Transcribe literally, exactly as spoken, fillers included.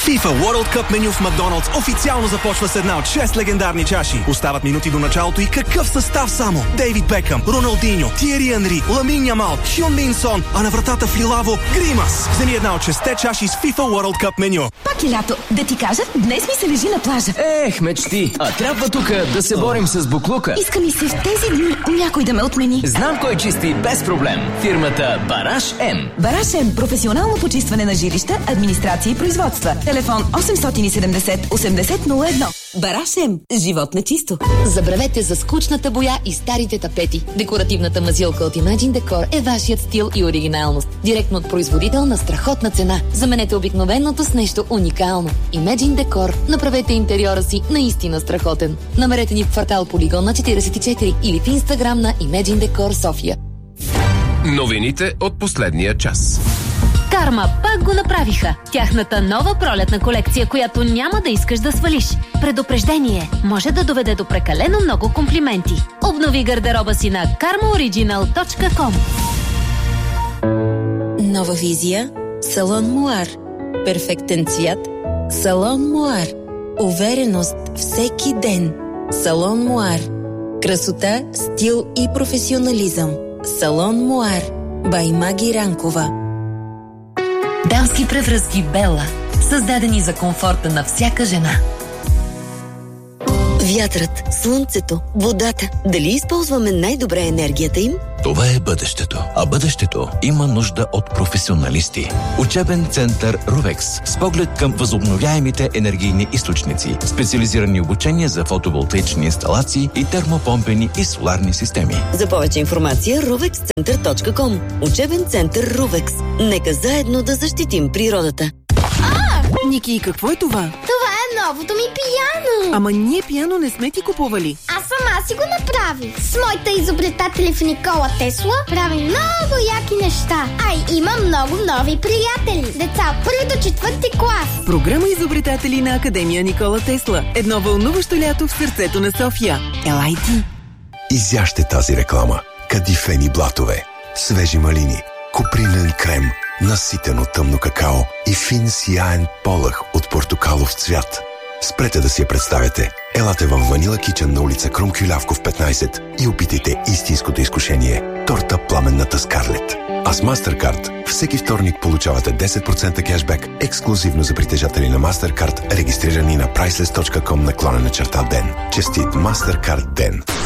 FIFA World Cup меню в Макдоналдс официално започва с една от шест легендарни чаши. Остават минути до началото и какъв състав само? Дейвид Бекъм, Роналдиньо, Тиери Анри, Ламин Ямал, Хюн Мин Сон, а на вратата в лилаво Гримас. Вземи една от шесте чаши с FIFA World Cup меню. Пак е лято. Да ти кажа, днес ми се лежи на плажа. Ех, мечти. А трябва тук да се борим с буклука. Иска ми се в тези дни някой да ме отмени. Знам кой чисти без проблем. Фирмата Бараш М. Бараш М. Професионално почистване на жилища, администрация и производства. Телефон осем седемдесет осемдесет нула едно. Бараш М. Живот на чисто. Забравете за скучната боя и старите тапети. Декоративната мазилка от Imagine Decor е вашият стил и оригиналност. Директно от производител на страхотна цена. Заменете обикновеното с нещо уникално. Imagine Decor. Направете интериора си наистина страхотен. Намерете ни в квартал Полигон на четиридесет и четири или в Инстаграм на Imagine Decor София. Новините от последния час. Карма пак го направиха. Тяхната нова пролетна колекция, която няма да искаш да свалиш. Предупреждение може да доведе до прекалено много комплименти. Обнови гардероба си на карма ориджинал точка ком. Нова визия. Салон Муар. Перфектен цвят. Салон Муар. Увереност всеки ден. Салон Муар. Красота, стил и професионализъм. Салон Муар. Бай Маги Ранкова. Дамски превръзки Бела, създадени за комфорта на всяка жена. Вятърът, слънцето, водата. Дали използваме най-добре енергията им? Това е бъдещето. А бъдещето има нужда от професионалисти. Учебен център Рувекс с поглед към възобновяемите енергийни източници. Специализирани обучения за фотоволтаични инсталации и термопомпени и соларни системи. За повече информация рувекс център точка ком. Учебен център Рувекс. Нека заедно да защитим природата. Ники, какво е това? Това е новото ми пияно. Ама ние пияно не сме ти купували. Аз сама си го направих. С моите изобретатели в Никола Тесла правим много яки неща. А и има много нови приятели. Деца от първи до четвърти клас. Програма Изобретатели на Академия Никола Тесла. Едно вълнуващо лято в сърцето на София. Елай ти! Изяжте тази реклама. Кадифени блатове, свежи малини, купринен крем, наситено тъмно какао и фин сияен полъх от портокалов цвят. Спрете да си я представяте. Елате в Ванила Кичън на улица Крум Кюлявков петнайсет и опитайте истинското изкушение – торта Пламенната Скарлет. А с MasterCard всеки вторник получавате десет процента кешбек ексклюзивно за притежатели на MasterCard, регистрирани на priceless точка ком наклонена черта ден. Честит MasterCard ден!